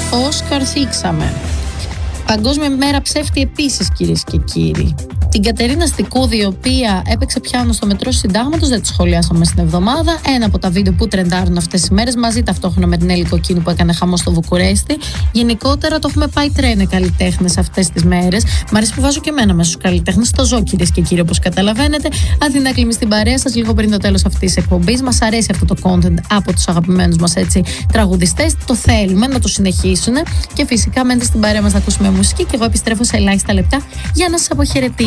Όσκαρ θίξαμε. Παγκόσμια μέρα ψεύτη επίσης, κυρίες και κύριοι. Την Κατερίνα Στικούδη, η οποία έπαιξε πιάνο στο μετρό Συντάγματος, δεν τη σχολιάσαμε στην εβδομάδα. Ένα από τα βίντεο που τρεντάρουν αυτές τις μέρες, μαζί ταυτόχρονα με την Έλλη Κοκκίνου που έκανε χαμό στο Βουκουρέστι. Γενικότερα το έχουμε πάει τρένε καλλιτέχνες αυτές τις μέρες. Μ' αρέσει που βάζω και εμένα μέσα στους καλλιτέχνες. Το ζω, κυρίες και κύριοι, όπως καταλαβαίνετε. Αδυνά κλειμί στην παρέα σας λίγο πριν το τέλος αυτής της εκπομπής. Μας αρέσει αυτό το content από τους αγαπημένους μας τραγουδιστές. Το θέλουμε να το συνεχίσουν. Και φυσικά μένετε στην παρέα μας να ακούσουμε μουσική. Και εγώ επιστρέφω σε ελάχιστα λεπτά για να σας αποχαιρετήσω.